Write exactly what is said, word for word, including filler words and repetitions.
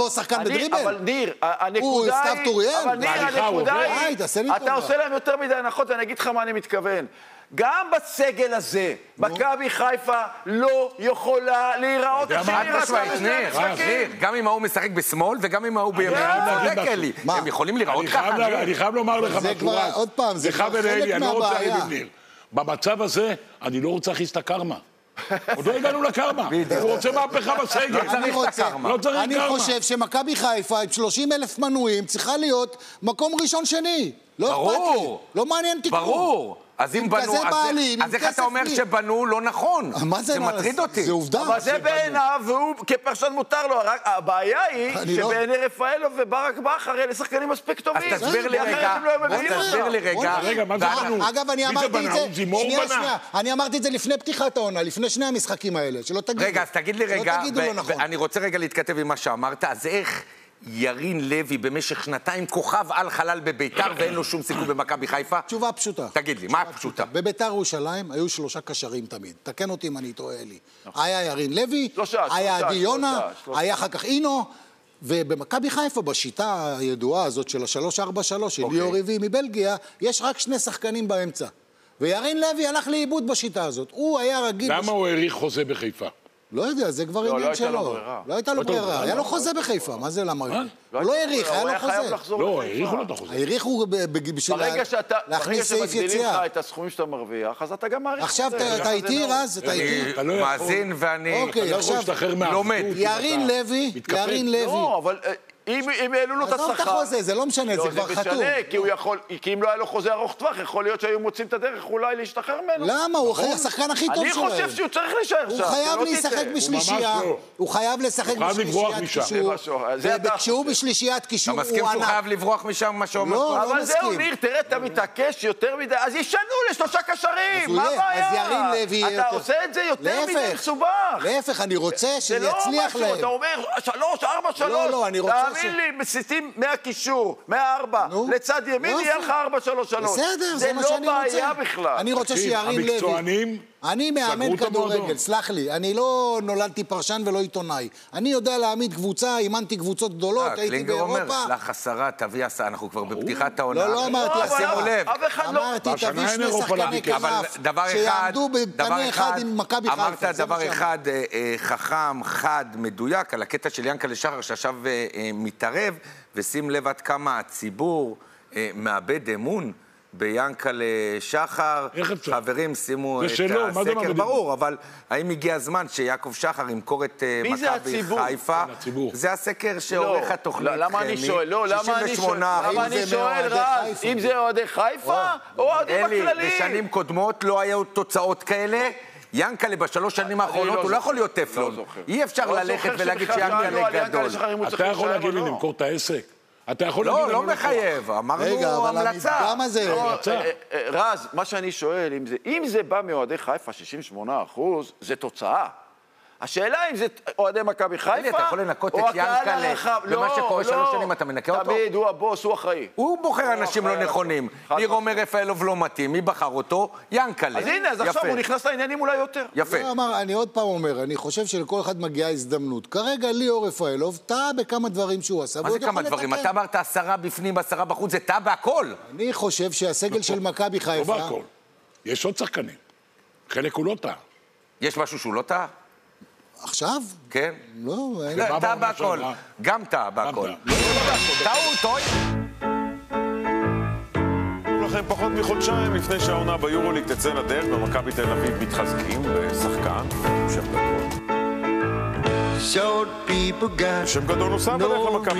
יבוא שחקן בדריבל? אבל ניר, הנקודה היא... אבל ניר, הנקודה היא... אתה עושה להם יותר מדי הנחות, ואני אגיד לך מה אני מתכוון. גם בסגל הזה, מכבי חיפה לא יכולה להיראות איך שהיא רצה בשני המשחקים. גם אם הוא משחק בשמאל וגם אם הוא בימין. הם יכולים להיראות ככה. אני חייב לומר לך משהו. עוד פעם, זה כבר חלק מהבעיה. במצב הזה, אני לא רוצה להכניס את הקרמה. עוד לא הגענו לקרמה. הוא רוצה מהפכה בסגל. לא צריך קרמה. אני חושב שמכבי חיפה עם שלושים אלף מנויים צריכה להיות מקום ראשון שני. לא אכפת לי. לא מעניין תקרוא. ברור. אז אם בנו, אז איך אתה אומר שבנו לא נכון? זה מטריד אותי. זה עובדה. אבל זה בעיניו, והוא כפרשן מותר לו. הבעיה היא שבעיני רפאלוב וברק בכר אלה שחקנים מספיק טובים. אז תסביר לי רגע, תסביר לי רגע. רגע, מה זה בנו? אגב, אני אמרתי את זה, שנייה, שנייה, אני אמרתי את זה לפני פתיחת העונה, לפני שני המשחקים האלה, שלא תגידו. רגע, אז תגיד לי רגע, ואני רוצה רגע להתכתב עם מה שאמרת, אז איך ירין לוי במשך שנתיים כוכב על חלל בביתר ואין לו שום סיכוי במכבי חיפה? תשובה פשוטה. תגיד לי, מה הפשוטה? בביתר ירושלים היו שלושה קשרים תמיד. תקן אותי אם אני טועה לי. היה ירין לוי, היה עדי יונה, היה אחר כך אינו, ובמכבי חיפה בשיטה הידועה הזאת של ה-שלוש ארבע שלוש של ליאור ריבי מבלגיה, יש רק שני שחקנים באמצע. וירין לוי הלך לאיבוד בשיטה הזאת. הוא היה רגיל... למה הוא העריך חוזה בחיפה? לא יודע, זה כבר עניין שלו. לא הייתה לו ברירה. היה לו חוזה בחיפה, מה זה למה? הוא לא העריך, היה לו חוזה. לא, העריכו לו את החוזה. העריכו בשביל להכניס סעיף יציאה. ברגע שמגדילים לך את הסכומים שאתה מרוויח, אז אתה גם מעריך. עכשיו אתה איתי, רז? אתה איתי? אני מאזין ואני לומד. ירין לוי, ירין לוי. לא, אבל... אם העלו לו את השכר... עזוב את החוזה, זה לא משנה, זה כבר חתום. זה משנה, כי אם לא היה לו חוזה ארוך טווח, יכול להיות שהיו מוצאים את הדרך אולי להשתחרר ממנו. למה? הוא השחקן הכי טוב שלהם. אני חושב שהוא צריך להישאר שם. הוא חייב לשחק בשלישייה. הוא חייב לשחק בשלישיית קישור. וכשהוא בשלישיית קישור, הוא ענק. אתה מסכים שהוא חייב לברוח משם, מה שאומר? לא, לא מסכים. אבל זהו, ניר, תראה, אתה מתעקש יותר מדי, אז ישנו לשלושה קשרים. מה הבעיה? אז ירין לוי... אתה עושה את זה יותר מדי מסובך. להפך, אני רוצה שזה יצליח להם. אתה אומר, שלוש, ארבע, שלוש. לא, לא, אני רוצה ש... תאמין לי, מסיתים מהקישור, מהארבע, לצד ימין יהיה לך ארבע, שלוש, שלוש. בסדר, זה מה שאני רוצה. זה לא בעיה בכלל. אני רוצה שירין לוי. המקצוענים... אני מאמן כדורגל, סלח לי. אני לא נולדתי פרשן ולא עיתונאי. אני יודע להעמיד קבוצה, אימנתי קבוצות גדולות, הייתי באירופה. קלינגר אומר, שלח עשרה, תביא עשרה, אנחנו כבר בפתיחת העונה. לא, לא אמרתי עשרה. אמרתי, תביא שני שחקני כנף, שיעמדו בקנה אחד עם מכבי חיפה. אמרת דבר אחד חכם, חד, מדויק, על הקטע של ינקלה שחר, שעכשיו מתערב, ושים לב עד כמה הציבור מאבד אמון ביענקל'ה שחר. חברים, שימו את הסקר, ברור, אבל האם הגיע הזמן שיעקב שחר ימכור את מכבי חיפה? זה הסקר שעורך התוכנית. למה אני שואל? לא, למה אני שואל? למה אני שואל, רז? אם זה אוהדי חיפה או אוהדים הכלליים? אלי, בשנים קודמות לא היו תוצאות כאלה. ינקל'ה בשלוש שנים האחרונות הוא לא יכול להיות טפלון. אי אפשר ללכת ולהגיד שיענקל'ה גדול. אתה יכול להגיד לי למכור את העסק? לא, לא מחייב, אמרנו המלצה. כמה זה? רז, מה שאני שואל, אם זה בא מאוהדי חיפה שישים ושמונה אחוז, זה תוצאה. השאלה אם זה אוהדי מכבי חיפה, אתה יכול לנקות את ינקל'ה, ומה שקורה שלוש שנים אתה מנקה אותו? תמיד, הוא הבוס, הוא אחראי. הוא בוחר אנשים לא נכונים. ניר אומר רפאלוב לא מתאים, מי בחר אותו? ינקל'ה. אז הנה, אז עכשיו הוא נכנס לעניינים אולי יותר. יפה. אני עוד פעם אומר, אני חושב שלכל אחד מגיעה הזדמנות. כרגע ליאור רפאלוב טעה בכמה דברים שהוא עשה. מה זה כמה דברים? אתה אמרת עשרה בפנים, עשרה בחוץ, זה טעה בהכל. אני חושב שהסגל של מכבי חיפה... לא בהכל. יש עוד שחקנים. חלק הוא לא טעה. יש משהו שהוא לא טעה? עכשיו? כן. לא, טעה בהכל. גם טעה בהכל. טעו, טועה. לכם פחות מחודשיים לפני שהעונה ביורוליג תצא לדרך, במכבי תל אביב מתחזקים בשחקן שם גדול. שם גדול נוסף בדרך למכבי